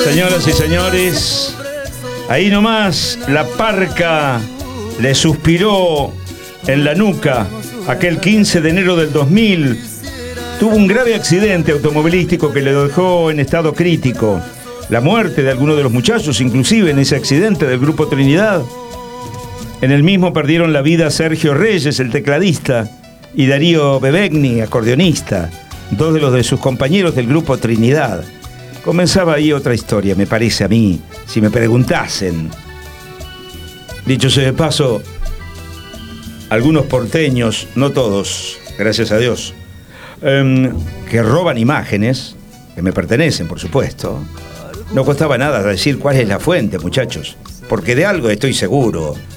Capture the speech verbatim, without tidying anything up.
Señoras y señores, ahí nomás la parca le suspiró en la nuca aquel quince de enero del dos mil. Tuvo un grave accidente automovilístico que le dejó en estado crítico. La muerte de algunos de los muchachos, inclusive en ese accidente del Grupo Trinidad. En el mismo perdieron la vida Sergio Reyes, el tecladista, y Darío Bebegni, acordeonista, dos de los de sus compañeros del Grupo Trinidad. Comenzaba ahí otra historia, me parece a mí, si me preguntasen. Dicho sea de paso, algunos porteños, no todos, gracias a Dios, eh, que roban imágenes, que me pertenecen, por supuesto. No costaba nada decir cuál es la fuente, muchachos, porque de algo estoy seguro.